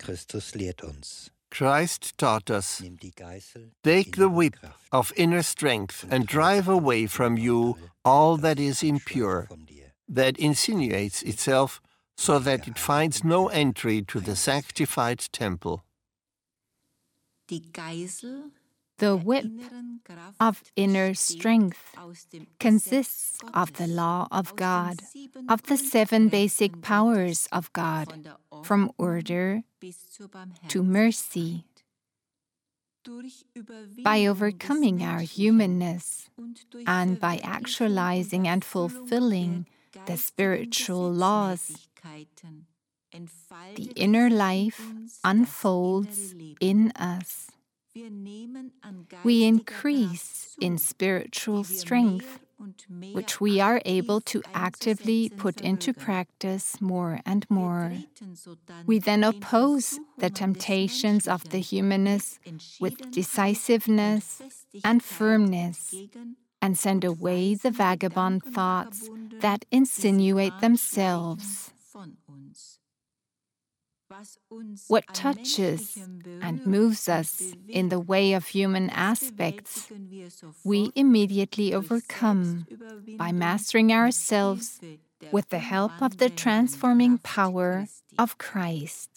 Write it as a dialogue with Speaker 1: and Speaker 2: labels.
Speaker 1: Christus lehrt uns.
Speaker 2: Christ taught us,
Speaker 1: Nimm die Geißel
Speaker 2: take the
Speaker 1: innerer
Speaker 2: whip
Speaker 1: Kraft
Speaker 2: of inner strength and drive away from you all that is impure,
Speaker 1: von dir.
Speaker 2: that insinuates itself, so that it finds no entry to the sanctified temple.
Speaker 3: Die Geißel
Speaker 4: The whip
Speaker 3: inneren Kraft
Speaker 4: of inner strength
Speaker 3: aus dem
Speaker 4: consists
Speaker 3: Gesetz
Speaker 4: of the
Speaker 3: Gottes,
Speaker 4: law of
Speaker 3: aus den
Speaker 4: God,
Speaker 3: 7
Speaker 4: of the 7 basic
Speaker 3: Grundkräften
Speaker 4: powers
Speaker 3: Gottes,
Speaker 4: of God,
Speaker 3: von der
Speaker 4: from
Speaker 3: Ordnung
Speaker 4: order
Speaker 3: bis zur
Speaker 4: to mercy.
Speaker 3: Durch
Speaker 4: By
Speaker 3: Überwindung
Speaker 4: overcoming
Speaker 3: des
Speaker 4: our
Speaker 3: Menschlichen
Speaker 4: humanness
Speaker 3: und durch
Speaker 4: and by
Speaker 3: Verwirklichung
Speaker 4: actualizing and
Speaker 3: und Erfüllung
Speaker 4: fulfilling
Speaker 3: der
Speaker 4: the
Speaker 3: geistigen
Speaker 4: spiritual laws,
Speaker 3: Gesetzmäßigkeiten
Speaker 4: the
Speaker 3: entfaltet
Speaker 4: inner
Speaker 3: sich in
Speaker 4: life
Speaker 3: uns das
Speaker 4: unfolds
Speaker 3: innere Leben.
Speaker 4: in us.
Speaker 3: Wir nehmen an
Speaker 4: We
Speaker 3: geistiger
Speaker 4: increase
Speaker 3: Kraft
Speaker 4: in
Speaker 3: zu,
Speaker 4: spiritual
Speaker 3: die wir
Speaker 4: strength,
Speaker 3: mehr und mehr
Speaker 4: which we are able
Speaker 3: aktiv
Speaker 4: to actively
Speaker 3: einzusetzen
Speaker 4: put into
Speaker 3: vermögen.
Speaker 4: practice more and
Speaker 3: Wir
Speaker 4: more.
Speaker 3: treten sodann
Speaker 4: We then
Speaker 3: den
Speaker 4: oppose the
Speaker 3: Versuchungen des
Speaker 4: temptations of the
Speaker 3: Menschlichen
Speaker 4: humanness
Speaker 3: mit
Speaker 4: with
Speaker 3: Entschiedenheit
Speaker 4: decisiveness
Speaker 3: und
Speaker 4: and
Speaker 3: Festigkeit
Speaker 4: firmness,
Speaker 3: entgegen
Speaker 4: and send
Speaker 3: und
Speaker 4: away the
Speaker 3: weisen
Speaker 4: vagabond
Speaker 3: Gedanken
Speaker 4: thoughts
Speaker 3: vagabundeln,
Speaker 4: that
Speaker 3: die sich
Speaker 4: insinuate
Speaker 3: anschleichen
Speaker 4: themselves.
Speaker 3: von uns. Was uns
Speaker 4: What
Speaker 3: an
Speaker 4: touches
Speaker 3: Menschlichem
Speaker 4: and
Speaker 3: berührt
Speaker 4: moves
Speaker 3: und
Speaker 4: us in the
Speaker 3: bewegt,
Speaker 4: way of human
Speaker 3: das
Speaker 4: aspects,
Speaker 3: bewältigen wir
Speaker 4: we
Speaker 3: sofort
Speaker 4: immediately
Speaker 3: durch
Speaker 4: overcome by
Speaker 3: Selbstüberwindung
Speaker 4: mastering
Speaker 3: mit
Speaker 4: ourselves
Speaker 3: Hilfe der
Speaker 4: with the help of the
Speaker 3: umwandelnden
Speaker 4: transforming
Speaker 3: Kraft
Speaker 4: power
Speaker 3: Christi.
Speaker 4: of Christ.